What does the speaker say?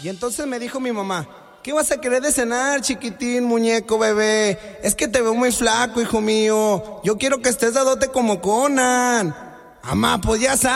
Y entonces me dijo mi mamá: ¿qué vas a querer de cenar, chiquitín, muñeco, bebé? Es que te veo muy flaco, hijo mío. Yo quiero que estés dadote como Conan. Mamá, pues ya sabes.